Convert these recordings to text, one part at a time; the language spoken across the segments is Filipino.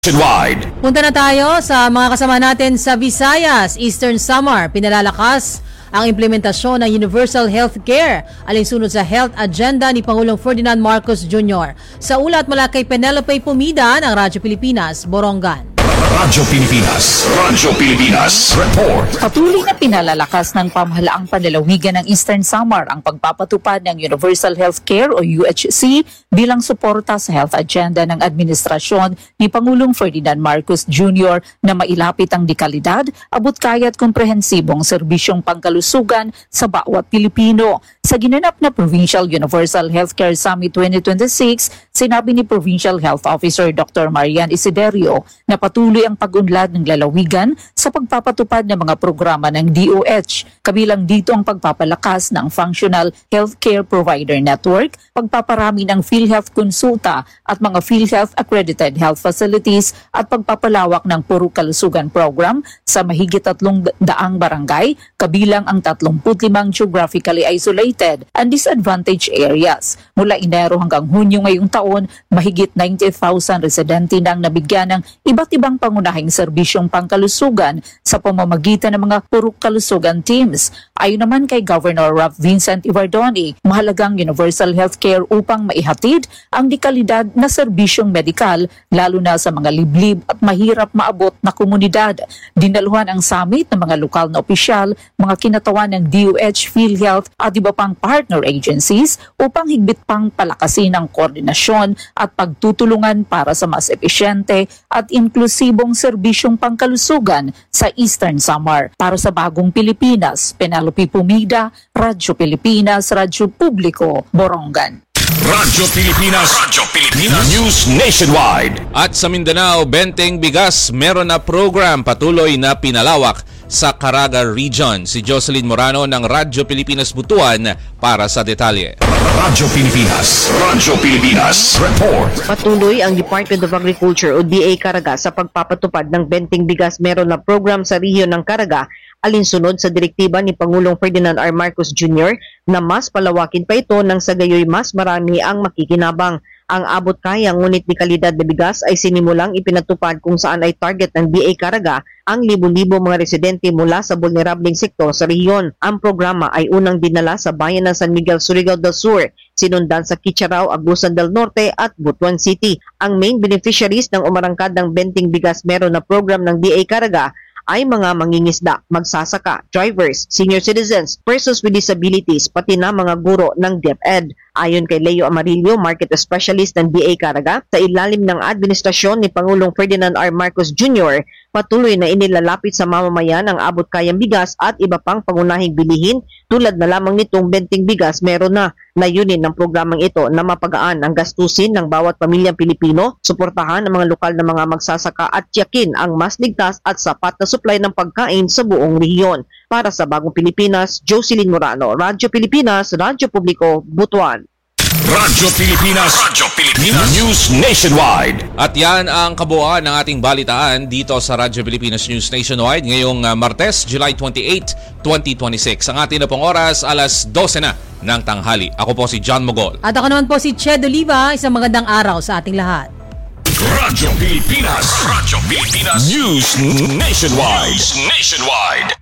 Nationwide. Punta na tayo sa mga kasama natin sa Visayas, Eastern Samar. Pinalalakas ang implementasyon ng Universal Healthcare alinsunod sa health agenda ni Pangulong Ferdinand Marcos Jr. Sa ulat mula kay Penelope Pumida ng Radyo Pilipinas, Borongan. Radyo Pilipinas Report. Patuloy na pinalalakas ng pamahalaang panlalawigan ng Eastern Samar ang pagpapatupad ng Universal Healthcare o UHC bilang suporta sa health agenda ng administrasyon ni Pangulong Ferdinand Marcos Jr. na mailapit ang dekalidad, abot kaya at komprehensibong serbisyong pangkalusugan sa bawat Pilipino. Sa ginanap na Provincial Universal Healthcare Summit 2026, sinabi ni Provincial Health Officer Dr. Marian Isiderio na patuloy ang pag-unlad ng lalawigan sa pagpapatupad ng mga programa ng DOH. Kabilang dito ang pagpapalakas ng Functional Healthcare Provider Network, pagpaparami ng PhilHealth Konsulta at mga PhilHealth Accredited Health Facilities at pagpapalawak ng Puro Kalusugan Program sa mahigit 300 barangay, kabilang ang 35 geographically isolated and disadvantaged areas. Mula Enero hanggang Hunyo ngayong taon, mahigit 90,000 residente nang nabigyan ng iba't ibang pangunahing serbisyong pangkalusugan sa pamamagitan ng mga Puro Kalusugan teams. Ayon naman kay Governor Ralph Vincent Ivardoni, mahalagang universal healthcare upang maihatid ang dekalidad na serbisyong medikal lalo na sa mga liblib at mahirap maabot na komunidad. Dinaluhan ang summit ng mga lokal na opisyal, mga kinatawan ng DOH, PhilHealth at iba pang partner agencies upang higit pang palakasin ang koordinasyon at pagtutulungan para sa mas epesyente at inklusibong serbisyong pangkalusugan sa Eastern Samar. Para sa Bagong Pilipinas, Penelope Pumida, Radyo Pilipinas, Radyo Publiko, Borongan. Radyo Pilipinas News Nationwide. At sa Mindanao, Benteng Bigas meron na program patuloy na pinalawak sa Caraga Region. Si Jocelyn Morano ng Radyo Pilipinas Butuan para sa detalye. Radyo Pilipinas Report. Patuloy ang Department of Agriculture o DA Caraga sa pagpapatupad ng Benteng Bigas meron na program sa rehiyon ng Caraga alinsunod sa direktiba ni Pangulong Ferdinand R. Marcos Jr. na mas palawakin pa ito nang sa gayoy mas marami ang makikinabang. Ang abot kaya ngunit di kalidad na bigas ay sinimulang ipinatupad kung saan ay target ng DA Caraga ang libo-libo mga residente mula sa vulnerableng sektor sa rehiyon. Ang programa ay unang dinala sa bayan ng San Miguel, Surigao del Sur, sinundan sa Kicharao, Agusan del Norte at Butuan City. Ang main beneficiaries ng umarangkad ng Benteng Bigas meron na program ng DA Caraga ay mga mangingisda, magsasaka, drivers, senior citizens, persons with disabilities, pati na mga guro ng DepEd. Ayon kay Leo Amarillo, market specialist ng DA Caraga, sa ilalim ng administrasyon ni Pangulong Ferdinand R. Marcos Jr., patuloy na inilalapit sa mamamayan ang abot kayang bigas at iba pang pangunahing bilihin tulad na lamang nitong Benteng Bigas. Meron na layunin ng programang ito na mapagaan ang gastusin ng bawat pamilyang Pilipino, suportahan ang mga lokal na mga magsasaka at tiyakin ang mas ligtas at sapat na supply ng pagkain sa buong rehiyon. Para sa Bagong Pilipinas, Jocelyn Morano, Radyo Pilipinas, Radyo Publiko, Butuan. Radyo Pilipinas News Nationwide. At yan ang kabuuan ng ating balitaan dito sa Radyo Pilipinas News Nationwide ngayong Martes, July 28, 2026. Ang ating na pong oras, alas 12 na ng tanghali. Ako po si John Mogol. At ako naman po si Ched Oliva. Isang magandang araw sa ating lahat. Radyo Pilipinas News Nationwide.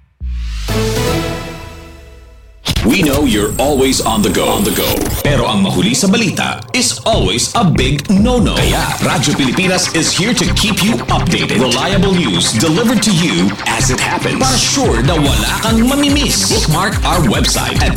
We know you're always on the go. Pero ang mahuli sa balita is always a big no-no. Kaya Radyo Pilipinas is here to keep you updated. Reliable news delivered to you as it happens. Para sure na wala kang mamimiss. Bookmark our website at